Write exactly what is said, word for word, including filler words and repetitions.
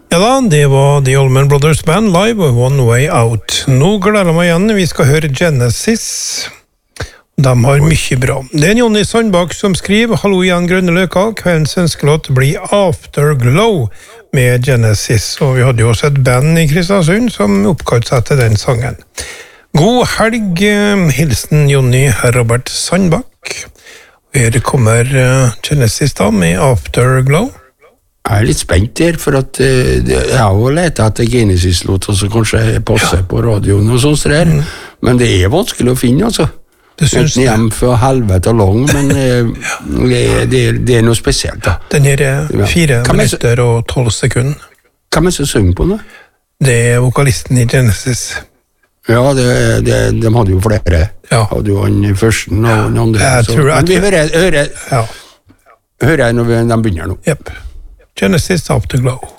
Ja da, det var The Allman Brothers Band live og One Way Out. Nå gleder jeg meg igjen, vi skal høre Genesis. De har mye bra. Det er Jonny Sandbakk som skriver, hallo Jan Grønne Løka, kveldens ønskelåt blir Afterglow med Genesis, og vi hadde jo også et band i Kristiansund som oppkalt seg til den sangen. God helg, hilsen Jonny Robert Sandbakk. Her kommer Genesis da med Afterglow. Jeg er litt spent der, for at uh, jeg har jo lett etter Genesis-låter som kanskje passer ja. På radioen og sånt der, mm. men det er vanskelig å finne, altså. Det synes jeg. Hjem for helvete lang, men uh, det, det, det er noe spesielt, da. Den her er fire ja. Minutter og tolv sekunder. Hvem er som synger på det? Det er vokalisten i Genesis. Ja, det, det, de hadde jo flere. Ja. Hadde jo han første og den andre. Jeg så. tror, jeg men vi hører, hører, ja. hører når vi, de begynner nå. Yep. Genesis Afterglow.